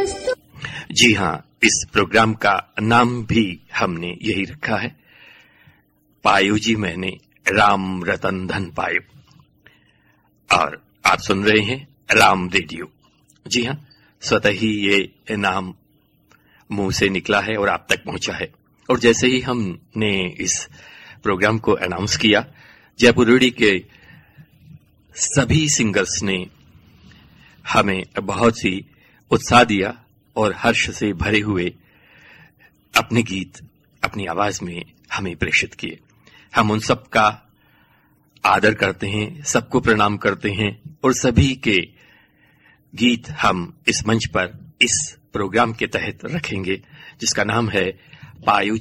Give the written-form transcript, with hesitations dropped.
जी हाँ, इस प्रोग्राम का नाम भी हमने यही रखा है, पायो जी मैंने राम रतन धन पायो। और आप सुन रहे हैं राम रेडियो। जी हाँ, स्वतः ही ये नाम मुंह से निकला है और आप तक पहुंचा है। और जैसे ही हमने इस प्रोग्राम को अनाउंस किया, जयपुर रेडियो के सभी सिंगर्स ने हमें बहुत ही उत्साह दिया और हर्ष से भरे हुए अपने गीत अपनी आवाज में हमें प्रेषित किए। हम उन सब का आदर करते हैं, सबको प्रणाम करते हैं और सभी के गीत हम इस मंच पर इस प्रोग्राम के तहत रखेंगे, जिसका नाम है पायो